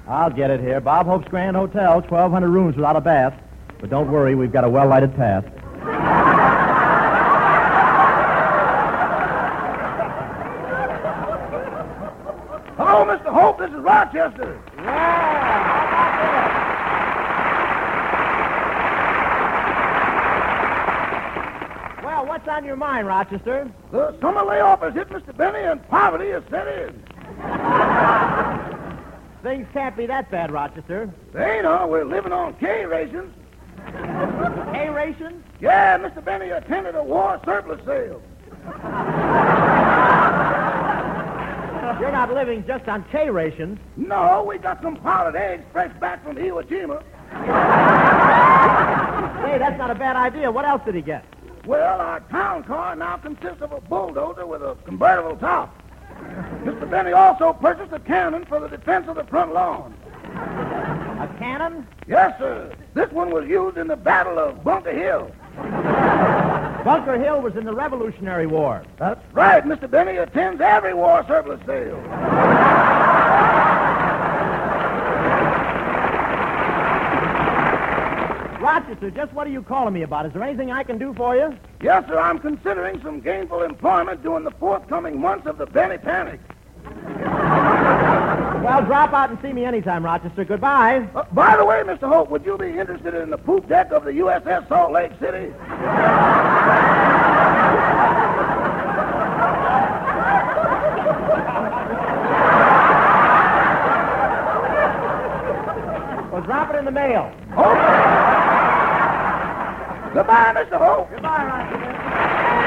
I'll get it here. Bob Hope's Grand Hotel, 1,200 rooms without a bath. But don't worry, we've got a well-lighted path. Hello, Mr. Hope. This is Rochester. Well, what's on your mind, Rochester? The summer layoff has hit Mr. Benny, and poverty has set in. Things can't be that bad, Rochester. They ain't, huh? We're living on K rations. K rations? Yeah, Mr. Benny attended a war surplus sale. You're not living just on K rations. No, we got some powdered eggs fresh back from Iwo Jima. Hey, that's not a bad idea. What else did he get? Well, our town car now consists of a bulldozer with a convertible top. Mr. Benny also purchased a cannon for the defense of the front lawn. A cannon? Yes, sir. This one was used in the Battle of Bunker Hill. Bunker Hill was in the Revolutionary War. That's right. Mr. Benny attends every war surplus sale. Rochester, just what are you calling me about? Is there anything I can do for you? Yes, sir. I'm considering some gainful employment during the forthcoming months of the Benny Panic. Well, drop out and see me anytime, Rochester. Goodbye. By the way, Mr. Hope, would you be interested in the poop deck of the USS Salt Lake City? Well, drop it in the mail. Goodbye, Mr. Hope. Goodbye, Rochester.